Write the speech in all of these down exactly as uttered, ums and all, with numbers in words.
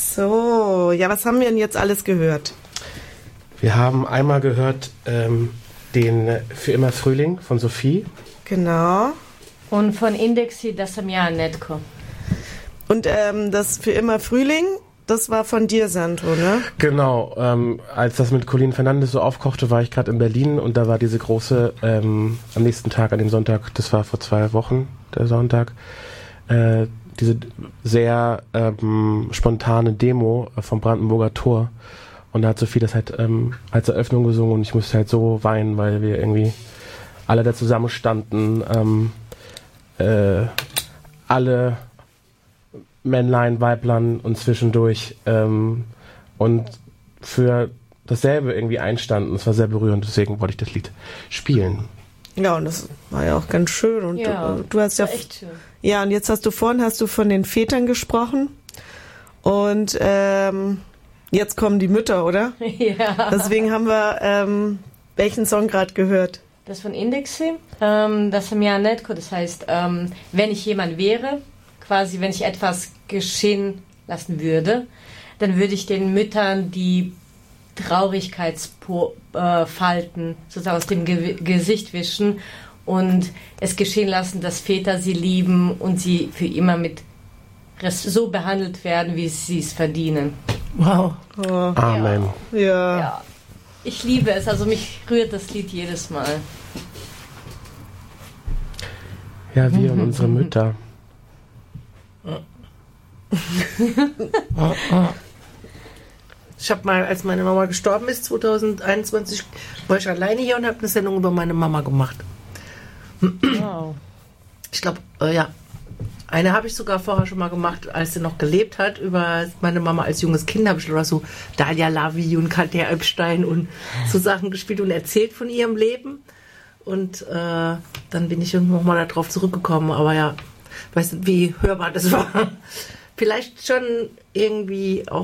So, ja, was haben wir denn jetzt alles gehört? Wir haben einmal gehört ähm, den Für immer Frühling von Sophie. Genau. Und von Indexi Das Samja Netko. Und ähm, das Für immer Frühling, das war von dir, Sandro, ne? Genau. Ähm, als das mit Colin Fernandes so aufkochte, war ich gerade in Berlin und da war diese große, ähm, am nächsten Tag, an dem Sonntag, das war vor zwei Wochen, der Sonntag, äh, diese sehr ähm, spontane Demo vom Brandenburger Tor. Und da hat Sophie das halt ähm, als Eröffnung gesungen und ich musste halt so weinen, weil wir irgendwie alle da zusammen standen, ähm, äh, alle Männlein, Weiblein und zwischendurch ähm, und für dasselbe irgendwie einstanden. Es war sehr berührend, deswegen wollte ich das Lied spielen. Ja, und das war ja auch ganz schön. Und ja, du, du hast ja echt schön. Ja, und jetzt hast du vorhin hast du von den Vätern gesprochen und ähm, jetzt kommen die Mütter, oder? Ja. Deswegen haben wir ähm, welchen Song gerade gehört? Das von Indexi, ähm, das Samja Netko, das heißt, ähm, wenn ich jemand wäre, quasi wenn ich etwas geschehen lassen würde, dann würde ich den Müttern die Traurigkeitsfalten sozusagen aus dem Ge- Gesicht wischen und es geschehen lassen, dass Väter sie lieben und sie für immer mit Res- so behandelt werden, wie sie es verdienen. Wow. Oh. Amen. Ja. Ja. Ja. Ich liebe es, also mich rührt das Lied jedes Mal. Ja, wir und unsere Mütter. Ich habe mal, als meine Mama gestorben ist, zwanzig einundzwanzig, war ich alleine hier und habe eine Sendung über meine Mama gemacht. Wow. Ich glaube, äh, ja, eine habe ich sogar vorher schon mal gemacht, als sie noch gelebt hat. Über meine Mama als junges Kind habe ich oder so Dalia Lavi und Katja Epstein und so Sachen gespielt und erzählt von ihrem Leben. Und äh, dann bin ich irgendwann mal darauf zurückgekommen. Aber ja, weißt du, wie hörbar das war. Vielleicht schon irgendwie auch,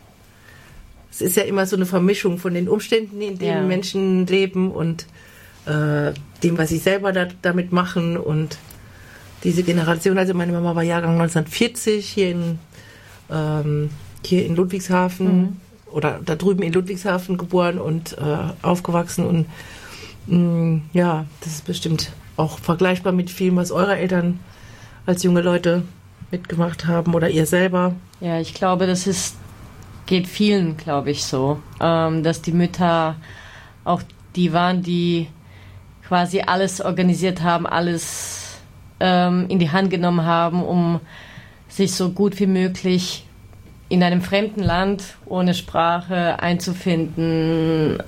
es ist ja immer so eine Vermischung von den Umständen, in denen ja. Menschen leben und äh, dem, was sie selber da, damit machen. Und diese Generation, also meine Mama war Jahrgang neunzehnhundertvierzig hier in, ähm, hier in Ludwigshafen mhm. oder da drüben in Ludwigshafen geboren und äh, aufgewachsen. Und mh, ja, das ist bestimmt auch vergleichbar mit vielem, was eure Eltern als junge Leute mitgemacht haben oder ihr selber. Ja, ich glaube, das ist geht vielen, glaube ich, so, ähm, dass die Mütter auch die waren, die quasi alles organisiert haben, alles ähm, in die Hand genommen haben, um sich so gut wie möglich in einem fremden Land ohne Sprache einzufinden,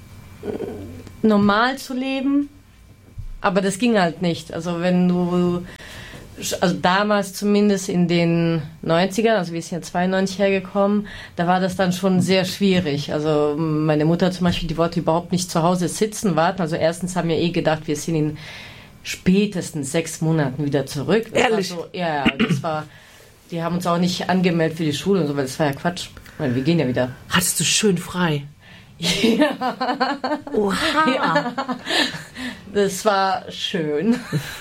normal zu leben, aber das ging halt nicht. Also wenn du also damals zumindest in den neunzigern, also wir sind ja zweiundneunzig hergekommen, da war das dann schon sehr schwierig. Also meine Mutter zum Beispiel, die wollte überhaupt nicht zu Hause sitzen, warten. Also erstens haben wir eh gedacht, wir sind in spätestens sechs Monaten wieder zurück. Das Ehrlich? War so, ja, das war, die haben uns auch nicht angemeldet für die Schule und so, weil das war ja Quatsch. Ich meine, wir gehen ja wieder. Hattest du schön frei? Ja. Oha! Ja. Das war schön.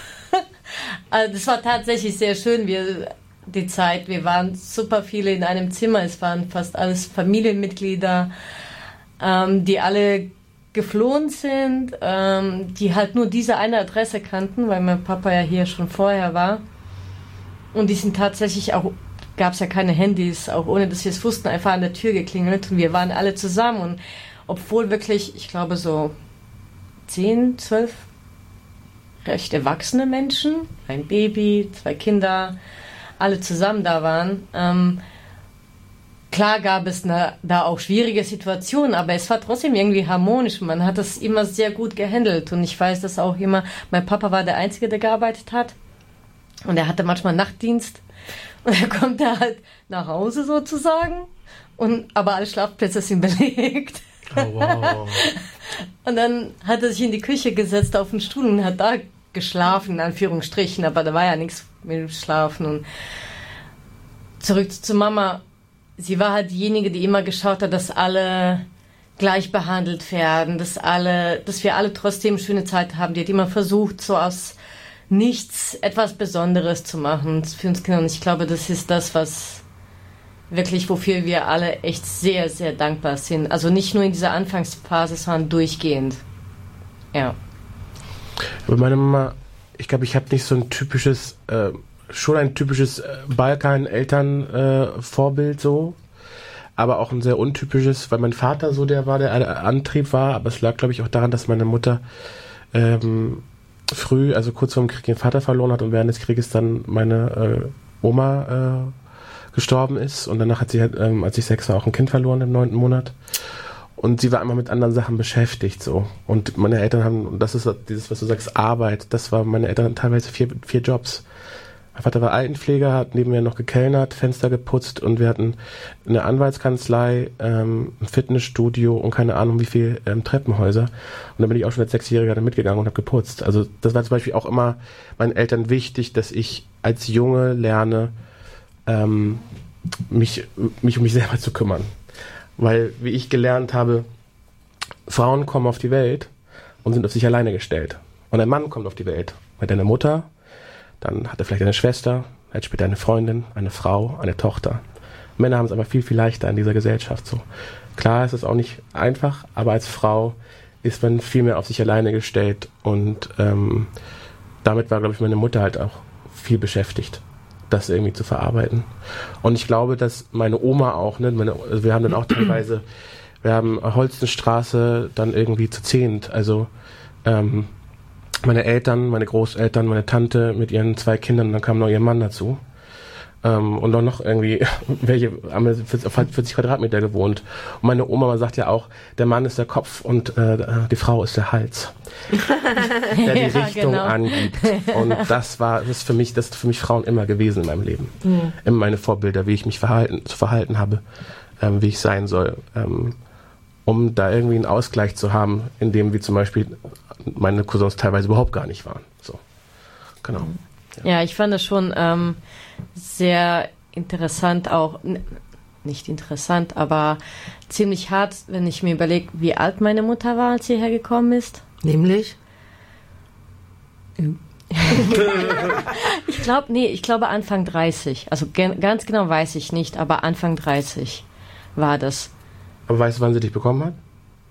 Also das war tatsächlich sehr schön, wir, die Zeit. Wir waren super viele in einem Zimmer. Es waren fast alles Familienmitglieder, ähm, die alle geflohen sind, ähm, die halt nur diese eine Adresse kannten, weil mein Papa ja hier schon vorher war. Und die sind tatsächlich auch, gab es ja keine Handys, auch ohne dass wir es wussten, einfach an der Tür geklingelt. Und wir waren alle zusammen. Und obwohl wirklich, ich glaube so zehn, zwölf recht erwachsene Menschen, ein Baby, zwei Kinder, alle zusammen da waren. Ähm, klar gab es na, da auch schwierige Situationen, aber es war trotzdem irgendwie harmonisch. Man hat das immer sehr gut gehandelt und ich weiß das auch immer. Mein Papa war der Einzige, der gearbeitet hat und er hatte manchmal Nachtdienst und er kommt da halt nach Hause sozusagen und aber alle Schlafplätze sind belegt. Oh, wow. Und dann hat er sich in die Küche gesetzt auf den Stuhl und hat da geschlafen, in Anführungsstrichen, aber da war ja nichts mit dem Schlafen. Und zurück zu Mama. Sie war halt diejenige, die immer geschaut hat, dass alle gleich behandelt werden, dass alle, dass wir alle trotzdem schöne Zeit haben. Die hat immer versucht, so aus nichts etwas Besonderes zu machen für uns Kinder. Und ich glaube, das ist das, was wirklich, wofür wir alle echt sehr, sehr dankbar sind. Also nicht nur in dieser Anfangsphase, sondern durchgehend. Ja. Aber meine Mama, ich glaube, ich habe nicht so ein typisches, äh, schon ein typisches äh, Balkan-Eltern-Vorbild äh, so, aber auch ein sehr untypisches, weil mein Vater so der war, der äh, Antrieb war, aber es lag, glaube ich, auch daran, dass meine Mutter ähm, früh, also kurz vor dem Krieg, ihren Vater verloren hat und während des Krieges dann meine äh, Oma äh, gestorben ist und danach hat sie halt, ähm, als ich sechs war, auch ein Kind verloren im neunten Monat und sie war immer mit anderen Sachen beschäftigt so und meine Eltern haben, und das ist dieses, was du sagst, Arbeit, das war, meine Eltern hatten teilweise vier, vier Jobs. Mein Vater war Altenpfleger, hat neben mir noch gekellnert, Fenster geputzt und wir hatten eine Anwaltskanzlei, ähm, ein Fitnessstudio und keine Ahnung wie viel ähm, Treppenhäuser. Und dann bin ich auch schon als Sechsjähriger da mitgegangen und habe geputzt. Also das war zum Beispiel auch immer meinen Eltern wichtig, dass ich als Junge lerne, ähm, mich, mich um mich selber zu kümmern. Weil, wie ich gelernt habe, Frauen kommen auf die Welt und sind auf sich alleine gestellt. Und ein Mann kommt auf die Welt mit einer Mutter, dann hat er vielleicht eine Schwester, er hat später eine Freundin, eine Frau, eine Tochter. Männer haben es aber viel, viel leichter in dieser Gesellschaft so. Klar ist es auch nicht einfach, aber als Frau ist man viel mehr auf sich alleine gestellt und ähm, damit war, glaube ich, meine Mutter halt auch viel beschäftigt, das irgendwie zu verarbeiten. Und ich glaube, dass meine Oma auch, ne, meine, also wir haben dann auch teilweise, wir haben Holstenstraße dann irgendwie zu zehnt, also ähm, meine Eltern, meine Großeltern, meine Tante mit ihren zwei Kindern, dann kam noch ihr Mann dazu. Ähm, und dann noch irgendwie welche haben vierzig Quadratmeter gewohnt. Und meine Oma sagt ja auch, der Mann ist der Kopf und äh, die Frau ist der Hals, der die Ja, Richtung genau. angibt. Und das war das ist für mich, das ist für mich Frauen immer gewesen in meinem Leben. Mhm. Immer meine Vorbilder, wie ich mich verhalten, zu verhalten habe, ähm, wie ich sein soll. Ähm, um da irgendwie einen Ausgleich zu haben, in dem wie zum Beispiel meine Cousins teilweise überhaupt gar nicht waren. So, genau. Ja, ja ich fand das schon ähm, sehr interessant auch, n- nicht interessant, aber ziemlich hart, wenn ich mir überlege, wie alt meine Mutter war, als sie hergekommen ist. Nämlich? Ich glaube, nee, ich glaube Anfang dreißig. Also gen- ganz genau weiß ich nicht, aber Anfang dreißig war das. Aber weißt du, wann sie dich bekommen hat?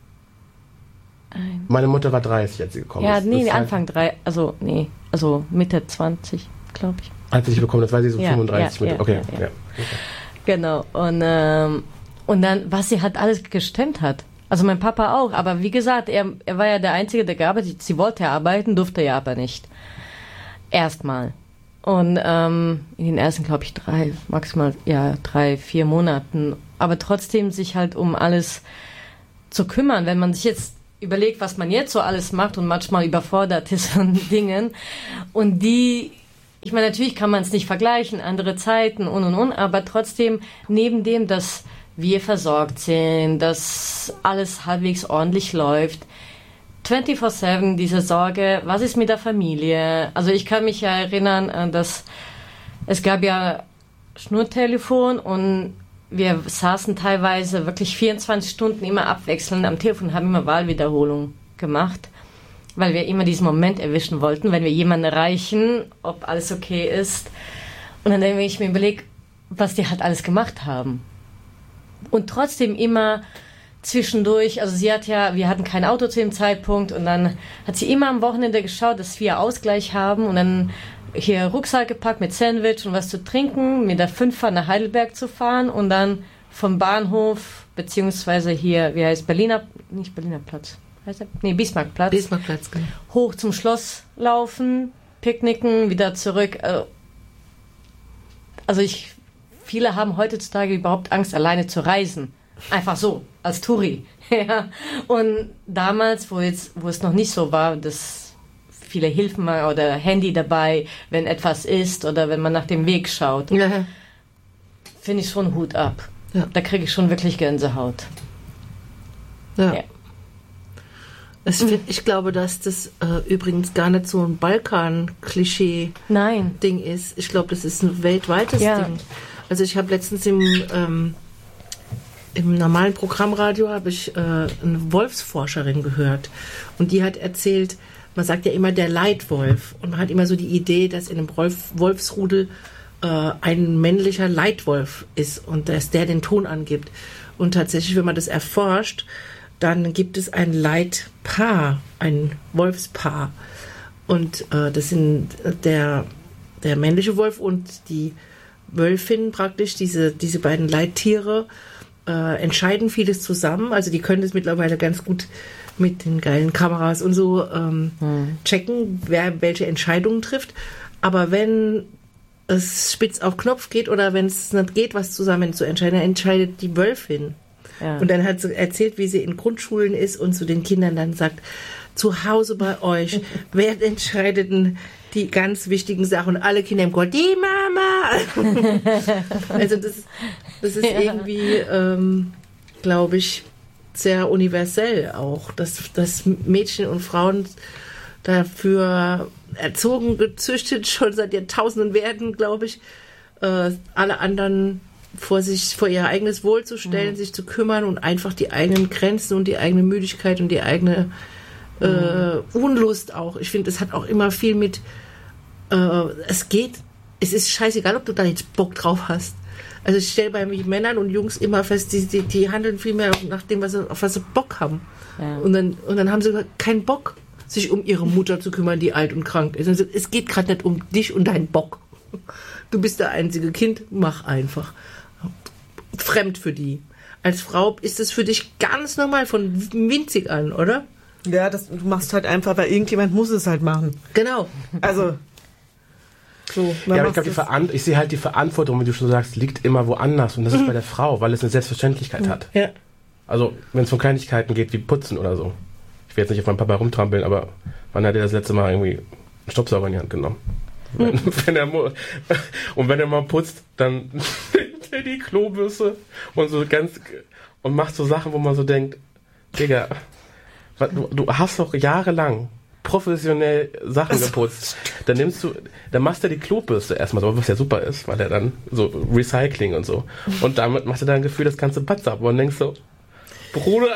Ein- Meine Mutter war dreißig, als sie gekommen Ja, ist. nee, Das nee, heißt, Anfang drei, also nee, also Mitte zwanzig, glaube ich. Als sie dich bekommen hat, war sie so Ja, fünfunddreißig. ja, mit, ja, okay, ja, ja. ja. Okay. Genau, und, ähm, und dann, was sie halt alles gestemmt hat. Also mein Papa auch, aber wie gesagt, er, er war ja der Einzige, der gearbeitet hat. Sie wollte ja arbeiten, durfte ja aber nicht. Erstmal. Und ähm, in den ersten, glaube ich, drei, maximal, ja, drei, vier Monaten. Aber trotzdem sich halt um alles zu kümmern. Wenn man sich jetzt überlegt, was man jetzt so alles macht und manchmal überfordert ist von Dingen. Und die, ich meine, natürlich kann man es nicht vergleichen, andere Zeiten und und und, aber trotzdem, neben dem, dass wir versorgt sind, dass alles halbwegs ordentlich läuft, vierundzwanzig sieben diese Sorge, was ist mit der Familie? Also ich kann mich ja erinnern, dass es gab ja Schnurtelefon und wir saßen teilweise wirklich vierundzwanzig Stunden immer abwechselnd am Telefon und haben immer Wahlwiederholung gemacht, weil wir immer diesen Moment erwischen wollten, wenn wir jemanden erreichen, ob alles okay ist. Und dann denke ich mir überlegt, was die halt alles gemacht haben. Und trotzdem immer zwischendurch, also sie hat ja, wir hatten kein Auto zu dem Zeitpunkt und dann hat sie immer am Wochenende geschaut, dass wir Ausgleich haben und dann hier Rucksack gepackt mit Sandwich und was zu trinken, mit der Fünfer nach Heidelberg zu fahren und dann vom Bahnhof, beziehungsweise hier, wie heißt Berliner, nicht Berliner Platz, heißt der? Nee, Bismarckplatz. Bismarckplatz, genau. Hoch zum Schloss laufen, picknicken, wieder zurück. Also ich, viele haben heutzutage überhaupt Angst, alleine zu reisen. Einfach so, als Touri. Ja. Und damals, wo, jetzt, wo es noch nicht so war, dass viele Hilfen mal oder Handy dabei, wenn etwas ist oder wenn man nach dem Weg schaut, Ja. finde ich schon Hut ab. Ja. Da kriege ich schon wirklich Gänsehaut. Ja. Ja. Es, ich glaube, dass das äh, übrigens gar nicht so ein Balkan-Klischee-Ding Nein. ist. Ich glaube, das ist ein weltweites Ja. Ding. Also ich habe letztens im, ähm, im normalen Programmradio habe ich äh, eine Wolfsforscherin gehört und die hat erzählt, man sagt ja immer der Leitwolf und man hat immer so die Idee, dass in einem Wolf, Wolfsrudel äh, ein männlicher Leitwolf ist und dass der den Ton angibt. Und tatsächlich, wenn man das erforscht, dann gibt es ein Leitpaar, ein Wolfspaar. Und äh, das sind der, der männliche Wolf und die Wölfin praktisch, diese, diese beiden Leittiere, äh, entscheiden vieles zusammen. Also die können das mittlerweile ganz gut mit den geilen Kameras und so ähm, hm. checken, wer welche Entscheidungen trifft. Aber wenn es spitz auf Knopf geht oder wenn es nicht geht, was zusammen zu entscheiden, dann entscheidet die Wölfin. Ja. Und dann hat sie erzählt, wie sie in Grundschulen ist und zu den Kindern dann sagt, zu Hause bei euch, wer entscheidet denn die ganz wichtigen Sachen? Und alle Kinder im Chor, die Mama! Also das, das ist ja. irgendwie, ähm, glaube ich, sehr universell auch, dass, dass Mädchen und Frauen dafür erzogen, gezüchtet, schon seit Jahrtausenden werden, glaube ich, äh, alle anderen vor sich, vor ihr eigenes Wohl zu stellen, mhm. sich zu kümmern und einfach die eigenen Grenzen und die eigene Müdigkeit und die eigene äh, mhm. Unlust auch. Ich finde, es hat auch immer viel mit, äh, es geht, es ist scheißegal, ob du da jetzt Bock drauf hast. Also ich stelle bei mich Männern und Jungs immer fest, die, die, die handeln viel mehr nach dem, was sie, auf was sie Bock haben. Ja. Und, dann, und dann haben sie keinen Bock, sich um ihre Mutter zu kümmern, die alt und krank ist. Also es geht gerade nicht um dich und deinen Bock. Du bist der einzige Kind, mach einfach. Fremd für die. Als Frau ist es für dich ganz normal von winzig an, oder? Ja, das, du machst halt einfach, weil irgendjemand muss es halt machen. Genau. Also so. Ja, aber ich glaube, die Veran- ich sehe halt die Verantwortung, wie du schon sagst, liegt immer woanders und das ist mhm. bei der Frau, weil es eine Selbstverständlichkeit mhm. hat. Ja. Also wenn es von Kleinigkeiten geht, wie Putzen oder so. Ich will jetzt nicht auf meinen Papa rumtrampeln, aber wann hat er das letzte Mal irgendwie einen Staubsauger in die Hand genommen? Wenn, mhm. wenn er mo- und wenn er mal putzt, dann nimmt er die Klobürste und so ganz und macht so Sachen, wo man so denkt, Digga, du, du hast doch jahrelang professionell Sachen geputzt. Dann nimmst du, dann machst du die Klobürste erstmal so, was ja super ist, weil er dann so Recycling und so. Und damit macht er dann ein Gefühl, das ganze Patz ab. Und denkst so, Bruder.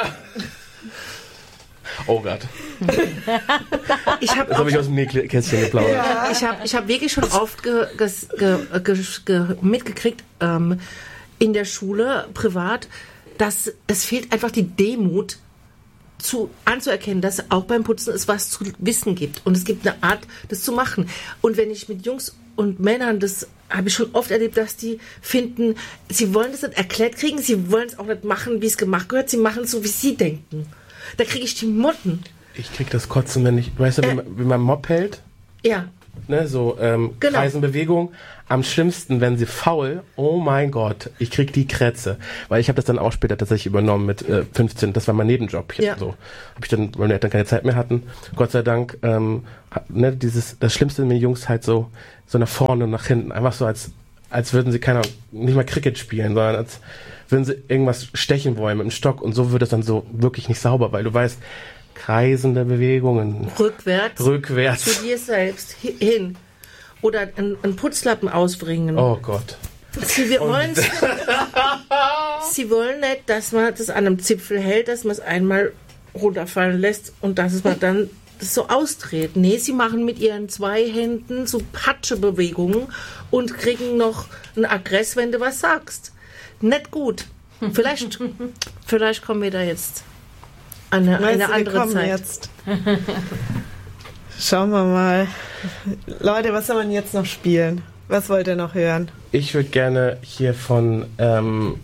Oh Gott. Ich hab das habe ich aus dem Nähkästchen geplaudert. Ja. Ich habe ich hab wirklich schon oft ge, ges, ge, ge, ge, mitgekriegt, ähm, in der Schule, privat, dass es fehlt einfach die Demut, zu, anzuerkennen, dass auch beim Putzen es was zu wissen gibt. Und es gibt eine Art, das zu machen. Und wenn ich mit Jungs und Männern, das habe ich schon oft erlebt, dass die finden, sie wollen das nicht erklärt kriegen, sie wollen es auch nicht machen, wie es gemacht gehört, sie machen es so, wie sie denken. Da kriege ich die Motten. Ich krieg das Kotzen, wenn ich, weißt du, äh, wie, man, wie man Mob hält? Ja. Ne, so ähm, genau. Kreisenbewegung. Am schlimmsten, wenn sie faul, oh mein Gott, ich krieg die Krätze. Weil ich habe das dann auch später tatsächlich übernommen mit äh, fünfzehn, das war mein Nebenjob. Ja. So. Hab ich dann, weil meine Eltern keine Zeit mehr hatten, Gott sei Dank, ähm, ne, dieses, das Schlimmste in mir Jungs halt so, so nach vorne und nach hinten, einfach so als, als würden sie, keine Ahnung, nicht mal Cricket spielen, sondern als würden sie irgendwas stechen wollen mit dem Stock und so wird es dann so wirklich nicht sauber, weil du weißt, kreisende Bewegungen. Rückwärts. Rückwärts. Zu dir selbst hin. Oder einen, einen Putzlappen ausbringen. Oh Gott. Sie, wir wollen, Sie wollen nicht, dass man das an einem Zipfel hält, dass man es einmal runterfallen lässt und dass man dann das so ausdreht. Nee, sie machen mit ihren zwei Händen so Patschebewegungen und kriegen noch einen Aggress, wenn du was sagst. Nicht gut. Vielleicht, vielleicht kommen wir da jetzt an eine, eine andere Zeit. Jetzt. Schauen wir mal. Leute, was soll man jetzt noch spielen? Was wollt ihr noch hören? Ich würde gerne hier von ähm,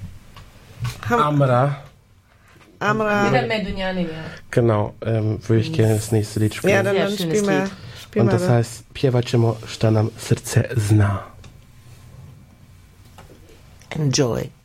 Amra. Amra. Genau, ähm, würde ich gerne das nächste Lied spielen. Ja, dann, dann spielen wir. Spiel Und das da. heißt Piewaczymo Szta nam serce zna. Enjoy.